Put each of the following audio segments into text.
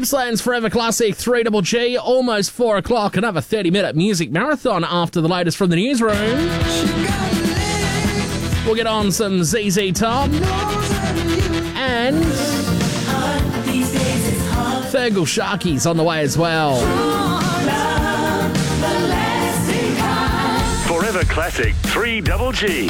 Gippsland's Forever Classic 3GG, almost 4 o'clock. Another 30-minute music marathon after the latest from the newsroom. We'll get on some ZZ Top and Fergal Sharkies on the way as well. Forever Classic 3GG.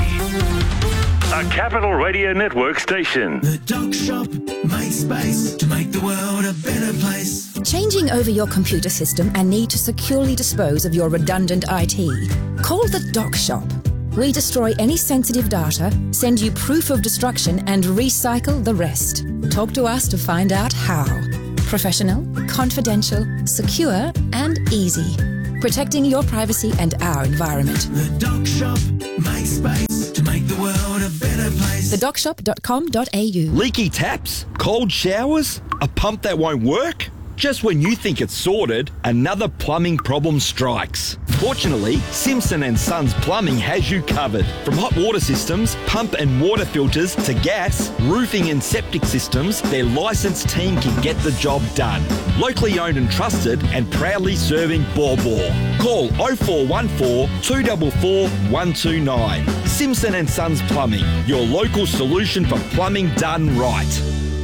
A Capital Radio Network station. The Doc Shop makes space to make the world a better place. Changing over your computer system and need to securely dispose of your redundant IT? Call the Doc Shop. We destroy any sensitive data, send you proof of destruction and recycle the rest. Talk to us to find out how. Professional, confidential, secure and easy. Protecting your privacy and our environment. The Doc Shop makes space to make the world a better place. thedocshop.com.au. Leaky taps? Cold showers? A pump that won't work? Just when you think it's sorted, another plumbing problem strikes. Fortunately, Simpson & Sons Plumbing has you covered. From hot water systems, pump and water filters to gas, roofing and septic systems, their licensed team can get the job done. Locally owned and trusted and proudly serving Baw Baw. Call 0414 244 129. Simpson & Sons Plumbing, your local solution for plumbing done right.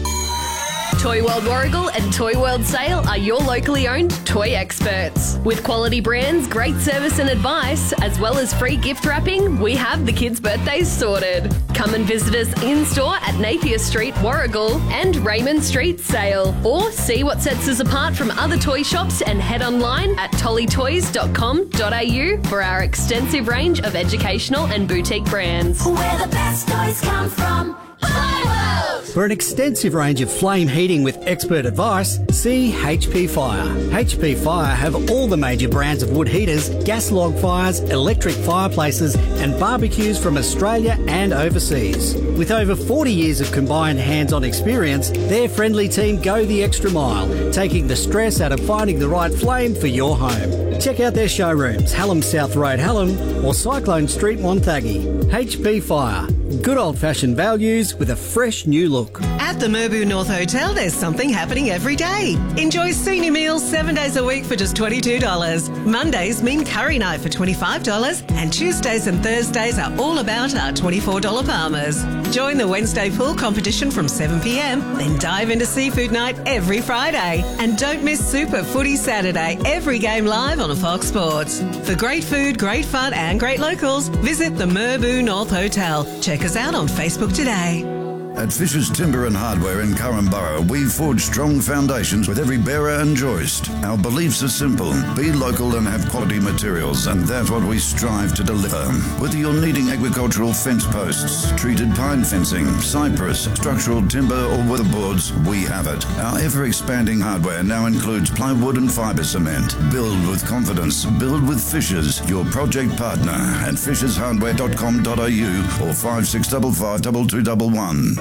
Toy World Warragul and Toy World Sale are your locally owned toy experts. With quality brands, great service and advice, as well as free gift wrapping, we have the kids' birthdays sorted. Come and visit us in-store at Napier Street, Warragul and Raymond Street, Sale. Or see what sets us apart from other toy shops and head online at tollytoys.com.au for our extensive range of educational and boutique brands. Where the best toys come from. Toy World! For an extensive range of flame heating with expert advice, see HP Fire. HP Fire have all the major brands of wood heaters, gas log fires, electric fireplaces and barbecues from Australia and overseas. With over 40 years of combined hands-on experience, their friendly team go the extra mile, taking the stress out of finding the right flame for your home. Check out their showrooms, Hallam South Road, Hallam or Cyclone Street, Wonthaggi. HP Fire. Good old-fashioned values with a fresh new look. At the Merbau North Hotel, there's something happening every day. Enjoy senior meals 7 days a week for just $22. Mondays mean curry night for $25 and Tuesdays and Thursdays are all about our $24 Palmers. Join the Wednesday pool competition from 7 p.m, then dive into seafood night every Friday. And don't miss Super Footy Saturday, every game live on Fox Sports. For great food, great fun and great locals, visit the Merbau North Hotel. Check us out on Facebook today. At Fisher's Timber and Hardware in Currumborough, we forge strong foundations with every bearer and joist. Our beliefs are simple. Be local and have quality materials, and that's what we strive to deliver. Whether you're needing agricultural fence posts, treated pine fencing, cypress, structural timber or weatherboards, we have it. Our ever-expanding hardware now includes plywood and fibre cement. Build with confidence. Build with Fisher's, your project partner at fishershardware.com.au or 5655 2211.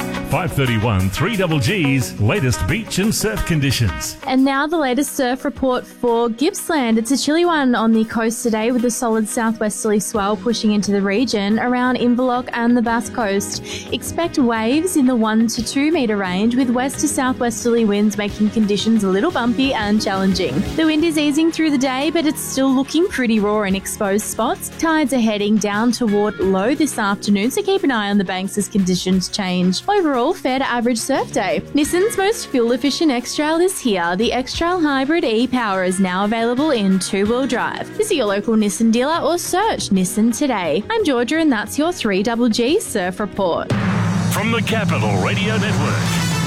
531 3GG's latest beach and surf conditions. And now the latest surf report for Gippsland. It's a chilly one on the coast today with a solid southwesterly swell pushing into the region around Inverloch and the Bass Coast. Expect waves in the 1 to 2 metre range with west to southwesterly winds making conditions a little bumpy and challenging. The wind is easing through the day, but it's still looking pretty raw in exposed spots. Tides are heading down toward low this afternoon, so keep an eye on the banks as conditions change. Overall, fair to average surf day. Nissan's most fuel-efficient X-Trail is here. The X-Trail Hybrid e-Power is now available in 2-wheel drive. Visit your local Nissan dealer or search Nissan today. I'm Georgia and that's your 3GG Surf Report. From the Capital Radio Network,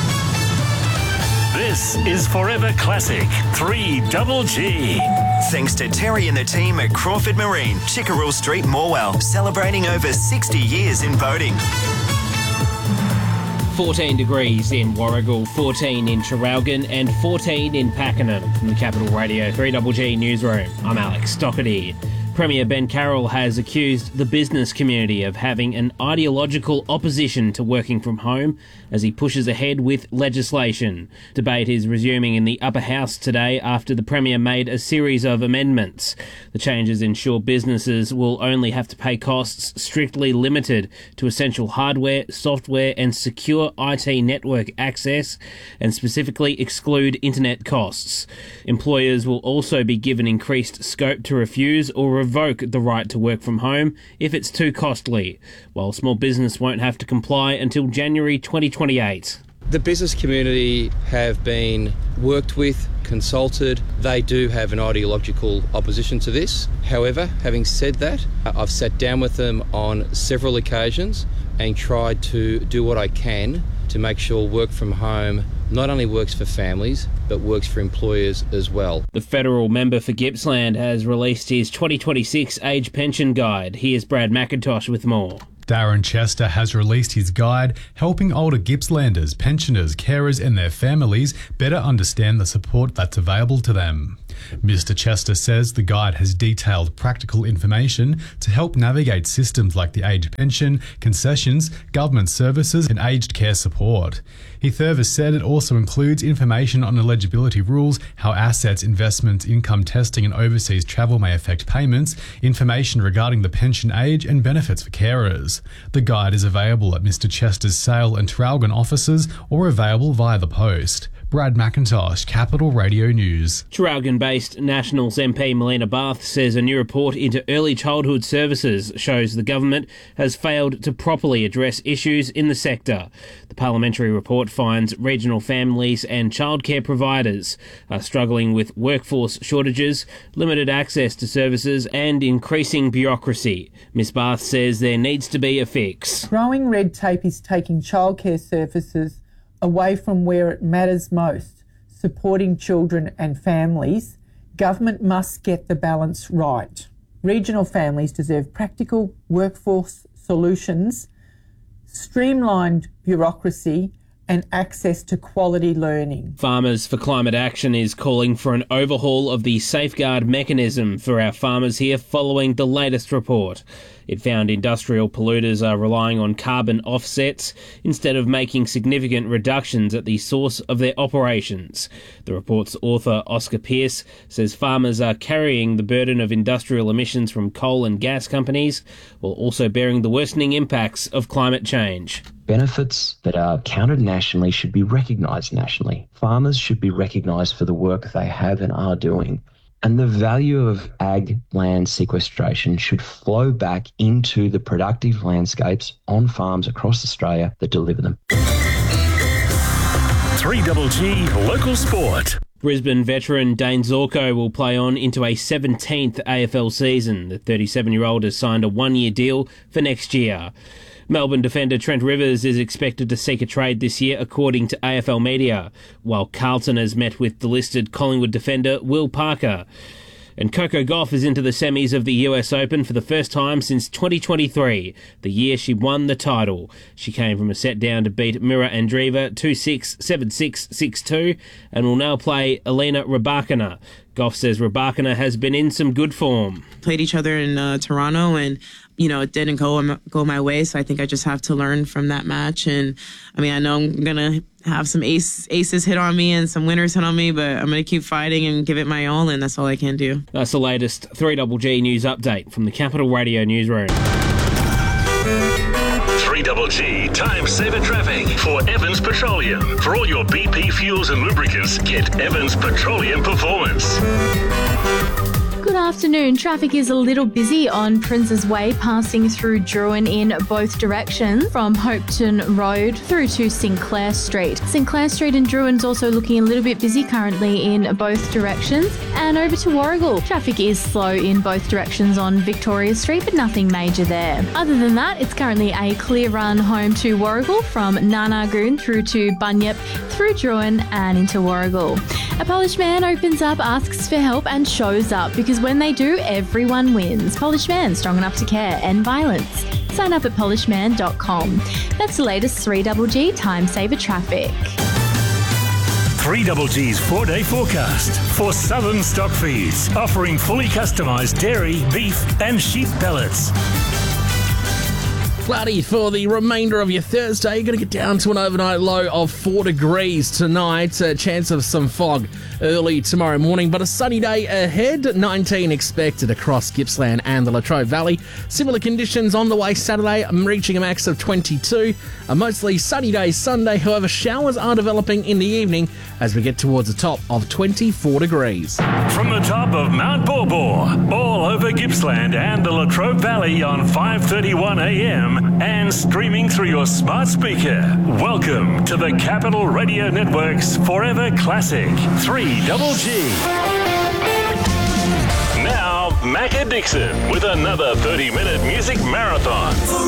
this is Forever Classic 3GG. Thanks to Terry and the team at Crawford Marine, Chickerell Street, Morwell, celebrating over 60 years in boating. 14 degrees in Warragul, 14 in Traralgon and 14 in Pakenham. From the Capital Radio 3GG Newsroom, I'm Alex Doherty. Premier Ben Carroll has accused the business community of having an ideological opposition to working from home as he pushes ahead with legislation. Debate is resuming in the upper house today after the Premier made a series of amendments. The changes ensure businesses will only have to pay costs strictly limited to essential hardware, software and secure IT network access, and specifically exclude internet costs. Employers will also be given increased scope to refuse or revoke the right to work from home if it's too costly, while small business won't have to comply until January 2028. The business community have been worked with, consulted. They do have an ideological opposition to this. However, having said that, I've sat down with them on several occasions and tried to do what I can to make sure work from home not only works for families, but works for employers as well. The federal member for Gippsland has released his 2026 Age Pension Guide. Here's Brad McIntosh with more. Darren Chester has released his guide, helping older Gippslanders, pensioners, carers and their families better understand the support that's available to them. Mr. Chester says the guide has detailed practical information to help navigate systems like the age pension, concessions, government services and aged care support. He further said it also includes information on eligibility rules, how assets, investments, income testing and overseas travel may affect payments, information regarding the pension age and benefits for carers. The guide is available at Mr. Chester's Sale and Traralgon offices or available via the post. Brad McIntosh, Capital Radio News. Traralgon-based Nationals MP Melina Barth says a new report into early childhood services shows the government has failed to properly address issues in the sector. The parliamentary report finds regional families and childcare providers are struggling with workforce shortages, limited access to services and increasing bureaucracy. Ms Barth says there needs to be a fix. Growing red tape is taking childcare services away from where it matters most, supporting children and families. Government must get the balance right. Regional families deserve practical workforce solutions, streamlined bureaucracy and access to quality learning. Farmers for Climate Action is calling for an overhaul of the safeguard mechanism for our farmers here following the latest report. It found industrial polluters are relying on carbon offsets instead of making significant reductions at the source of their operations. The report's author, Oscar Pearce, says farmers are carrying the burden of industrial emissions from coal and gas companies while also bearing the worsening impacts of climate change. Benefits that are counted nationally should be recognised nationally. Farmers should be recognised for the work they have and are doing. And the value of ag land sequestration should flow back into the productive landscapes on farms across Australia that deliver them. 3GG Local Sport. Brisbane veteran Dane Zorko will play on into a 17th AFL season. The 37-year-old has signed a one-year deal for next year. Melbourne defender Trent Rivers is expected to seek a trade this year, according to AFL Media, while Carlton has met with the listed Collingwood defender Will Parker. And Coco Gauff is into the semis of the US Open for the first time since 2023, the year she won the title. She came from a set down to beat Mira Andreeva 2-6, 7-6, 6-2, and will now play Elena Rybakina. Gauff says Rybakina has been in some good form. Played each other in Toronto and, it didn't go my way. So I think I just have to learn from that match. And I know I'm going to have some aces hit on me and some winners hit on me, but I'm going to keep fighting and give it my all. And that's all I can do. That's the latest 3GG news update from the Capital Radio newsroom. 3GG Time Saver Traffic for Evans Petroleum. For all your BP fuels and lubricants, get Evans Petroleum Performance. Good afternoon. Traffic is a little busy on Princes Way, passing through Druin in both directions from Hopeton Road through to Sinclair Street. Sinclair Street and Druin's also looking a little bit busy currently in both directions. And over to Warragul. Traffic is slow in both directions on Victoria Street, but nothing major there. Other than that, it's currently a clear run home to Warragul from Nanagoon through to Bunyip, through Druin and into Warragul. A Polish man opens up, asks for help and shows up, because when they do, everyone wins. Polish Man, strong enough to care, end violence. Sign up at polishman.com. That's the latest 3GG Time Saver Traffic. 3GG's 4-day forecast for Southern Stock Feeds, offering fully customised dairy, beef and sheep pellets. Cloudy for the remainder of your Thursday. You're going to get down to an overnight low of 4 degrees tonight. A chance of some fog early tomorrow morning, but a sunny day ahead. 19 expected across Gippsland and the Latrobe Valley. Similar conditions on the way Saturday, reaching a max of 22. A mostly sunny day Sunday, however, showers are developing in the evening as we get towards the top of 24 degrees. From the top of Mount Borbor, all over Gippsland and the Latrobe Valley on 5:31 a.m. and streaming through your smart speaker. Welcome to the Capital Radio Network's Forever Classic 3GG. Now, Macca Dixon with another 30-minute music marathon.